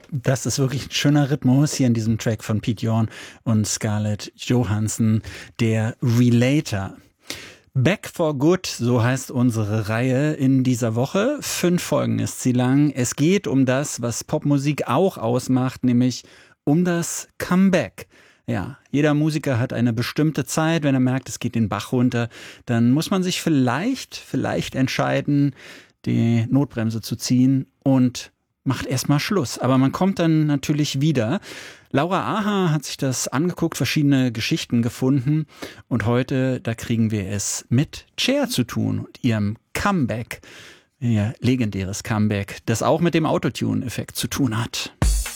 Das ist wirklich ein schöner Rhythmus hier in diesem Track von Pete Yorn und Scarlett Johansson, der Relator. Back for Good, so heißt unsere Reihe in dieser Woche. 5 Folgen ist sie lang. Es geht um das, was Popmusik auch ausmacht, nämlich um das Comeback. Ja, jeder Musiker hat eine bestimmte Zeit. Wenn er merkt, es geht den Bach runter, dann muss man sich vielleicht entscheiden, die Notbremse zu ziehen und macht erstmal Schluss. Aber man kommt dann natürlich wieder. Laura Aha hat sich das angeguckt, verschiedene Geschichten gefunden. Und heute, da kriegen wir es mit Cher zu tun und ihrem Comeback. Ihr legendäres Comeback, das auch mit dem Autotune-Effekt zu tun hat.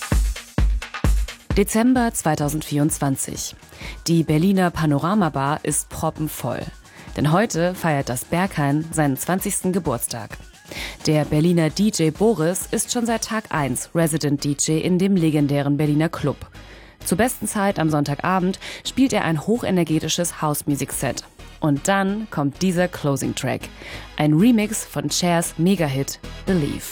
Dezember 2024. Die Berliner Panorama-Bar ist proppenvoll. Denn heute feiert das Berghain seinen 20. Geburtstag. Der Berliner DJ Boris ist schon seit Tag 1 Resident DJ in dem legendären Berliner Club. Zur besten Zeit am Sonntagabend spielt er ein hochenergetisches House-Music-Set. Und dann kommt dieser Closing-Track. Ein Remix von Chers Mega-Hit Believe.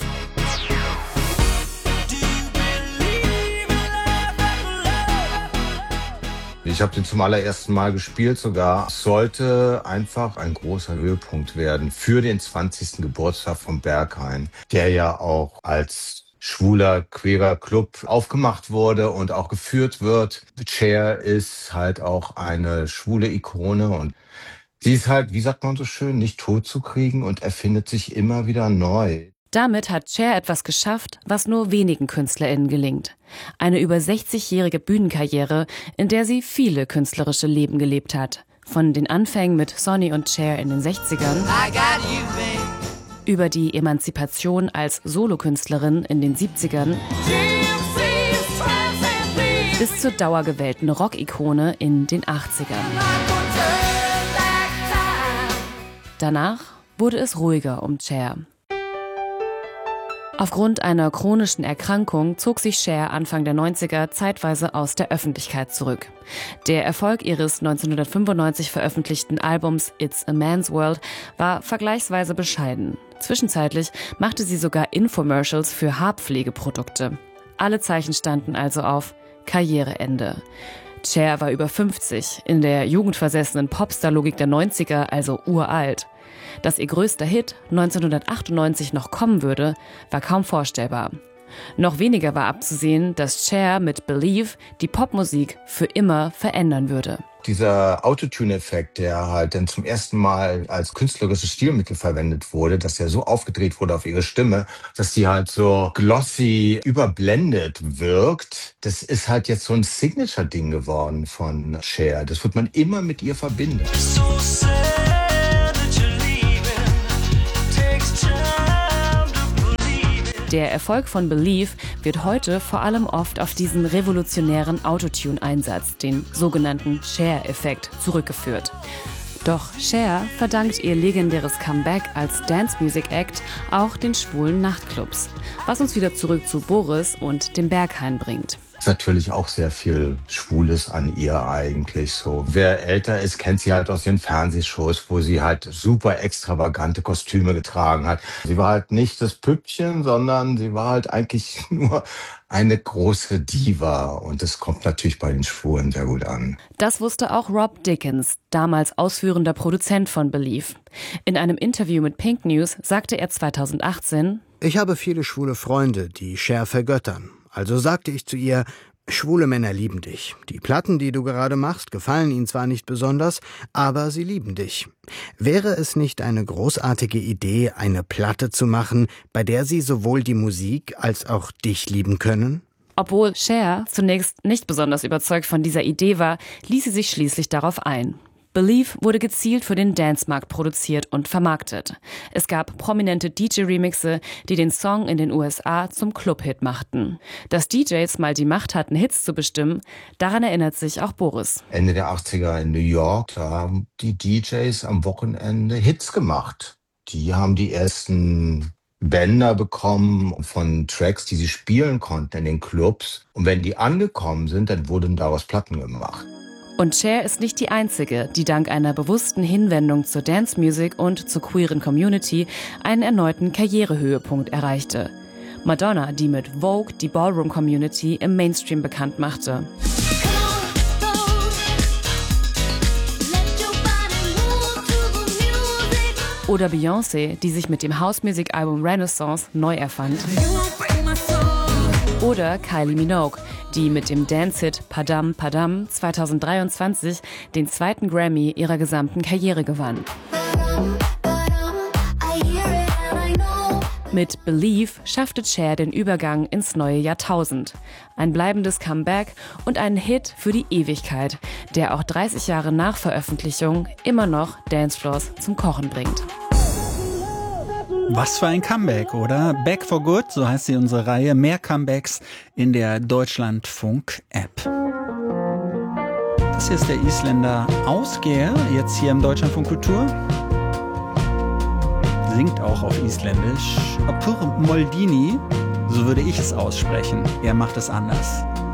Ich habe den zum allerersten Mal gespielt sogar. Es sollte einfach ein großer Höhepunkt werden für den 20. Geburtstag vom Berghain, der ja auch als schwuler, queerer Club aufgemacht wurde und auch geführt wird. Cher ist halt auch eine schwule Ikone und sie ist halt, wie sagt man so schön, nicht tot zu kriegen und erfindet sich immer wieder neu. Damit hat Cher etwas geschafft, was nur wenigen KünstlerInnen gelingt. Eine über 60-jährige Bühnenkarriere, in der sie viele künstlerische Leben gelebt hat. Von den Anfängen mit Sonny und Cher in den 60ern, über die Emanzipation als Solokünstlerin in den 70ern, bis zur dauergewählten Rock-Ikone in den 80ern. Danach wurde es ruhiger um Cher. Aufgrund einer chronischen Erkrankung zog sich Cher Anfang der 90er zeitweise aus der Öffentlichkeit zurück. Der Erfolg ihres 1995 veröffentlichten Albums It's a Man's World war vergleichsweise bescheiden. Zwischenzeitlich machte sie sogar Infomercials für Haarpflegeprodukte. Alle Zeichen standen also auf Karriereende. Cher war über 50, in der jugendversessenen Popstar-Logik der 90er also uralt. Dass ihr größter Hit 1998 noch kommen würde, war kaum vorstellbar. Noch weniger war abzusehen, dass Cher mit Believe die Popmusik für immer verändern würde. Dieser Autotune-Effekt, der halt dann zum ersten Mal als künstlerisches Stilmittel verwendet wurde, dass er so aufgedreht wurde auf ihre Stimme, dass sie halt so glossy überblendet wirkt, das ist halt jetzt so ein Signature-Ding geworden von Cher. Das wird man immer mit ihr verbinden. Der Erfolg von Believe wird heute vor allem oft auf diesen revolutionären Autotune-Einsatz, den sogenannten Cher-Effekt, zurückgeführt. Doch Cher verdankt ihr legendäres Comeback als Dance-Music-Act auch den schwulen Nachtclubs, was uns wieder zurück zu Boris und dem Berghain bringt. Ist natürlich auch sehr viel Schwules an ihr eigentlich so. Wer älter ist, kennt sie halt aus ihren Fernsehshows, wo sie halt super extravagante Kostüme getragen hat. Sie war halt nicht das Püppchen, sondern sie war halt eigentlich nur eine große Diva. Und das kommt natürlich bei den Schwulen sehr gut an. Das wusste auch Rob Dickens, damals ausführender Produzent von Believe. In einem Interview mit Pink News sagte er 2018: Ich habe viele schwule Freunde, die Cher vergöttern. Also sagte ich zu ihr, schwule Männer lieben dich. Die Platten, die du gerade machst, gefallen ihnen zwar nicht besonders, aber sie lieben dich. Wäre es nicht eine großartige Idee, eine Platte zu machen, bei der sie sowohl die Musik als auch dich lieben können? Obwohl Cher zunächst nicht besonders überzeugt von dieser Idee war, ließ sie sich schließlich darauf ein. Believe wurde gezielt für den Dance-Markt produziert und vermarktet. Es gab prominente DJ-Remixe, die den Song in den USA zum Club-Hit machten. Dass DJs mal die Macht hatten, Hits zu bestimmen, daran erinnert sich auch Boris. Ende der 80er in New York, da haben die DJs am Wochenende Hits gemacht. Die haben die ersten Bänder bekommen von Tracks, die sie spielen konnten in den Clubs. Und wenn die angekommen sind, dann wurden daraus Platten gemacht. Und Cher ist nicht die einzige, die dank einer bewussten Hinwendung zur Dance Music und zur queeren Community einen erneuten Karrierehöhepunkt erreichte. Madonna, die mit Vogue die Ballroom-Community im Mainstream bekannt machte. Oder Beyoncé, die sich mit dem House-Music-Album Renaissance neu erfand. Oder Kylie Minogue, die mit dem Dance-Hit Padam Padam 2023 den 2. Grammy ihrer gesamten Karriere gewann. Mit Believe schaffte Cher den Übergang ins neue Jahrtausend. Ein bleibendes Comeback und einen Hit für die Ewigkeit, der auch 30 Jahre nach Veröffentlichung immer noch Dancefloors zum Kochen bringt. Was für ein Comeback, oder? Back for Good, so heißt sie unsere Reihe. Mehr Comebacks in der Deutschlandfunk-App. Das hier ist der Isländer Ásgeir, jetzt hier im Deutschlandfunk Kultur. Singt auch auf Isländisch. Apur Moldini, so würde ich es aussprechen. Er macht es anders.